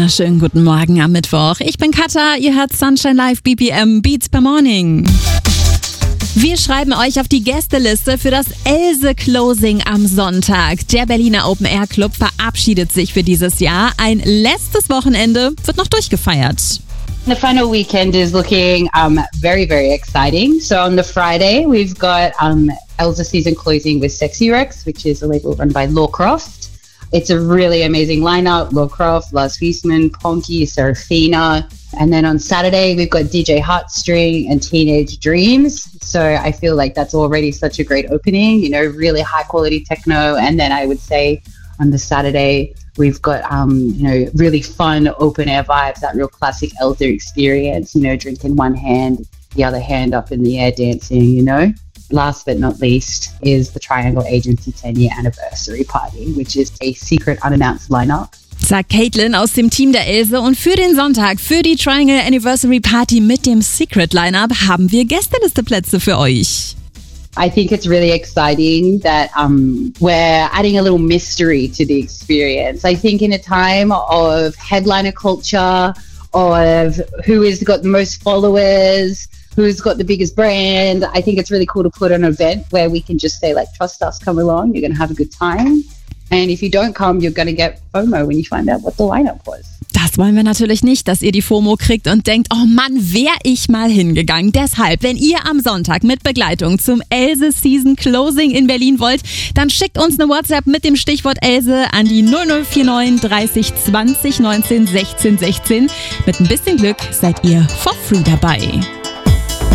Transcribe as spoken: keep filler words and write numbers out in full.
wunderschönen guten Morgen am Mittwoch. Ich bin Katha, ihr hört Sunshine Live B P M Beats per Morning. Wir schreiben euch auf die Gästeliste für das Else Closing am Sonntag. Der Berliner Open Air Club verabschiedet sich für dieses Jahr. Ein letztes Wochenende wird noch durchgefeiert. The final weekend is looking um, very, very exciting. So on the Friday, we've got um, Elsa season closing with Sexy Rex, which is a label run by Lawcroft. It's a really amazing lineup. Lawcroft, Lars Wiesman, Ponky, Serafina. And then on Saturday, we've got D J Heartstring and Teenage Dreams. So I feel like that's already such a great opening, you know, really high quality techno. And then I would say on the Saturday, we've got, um, you know, really fun open air vibes, that real classic Elsa experience, you know, drinking one hand, the other hand up in the air dancing, you know. Last but not least is the Triangle Agency ten year anniversary party, which is a secret unannounced lineup. Sagt Caitlin aus dem Team der Else. Und für den Sonntag, für die Triangle Anniversary Party mit dem Secret Lineup, haben wir Gästelisteplätze für euch. I think it's really exciting that um, we're adding a little mystery to the experience. I think in a time of headliner culture, of who has got the most followers, who's got the biggest brand, I think it's really cool to put an event where we can just say, like, trust us, come along, you're going to have a good time. And if you don't come, you're going to get FOMO when you find out what the lineup was. Das wollen wir natürlich nicht, dass ihr die FOMO kriegt und denkt, oh Mann, wär ich mal hingegangen. Deshalb, wenn ihr am Sonntag mit Begleitung zum Else Season Closing in Berlin wollt, dann schickt uns eine WhatsApp mit dem Stichwort Else an die null null vier neun dreißig zwanzig neunzehn sechzehn sechzehn. Mit ein bisschen Glück seid ihr for free dabei.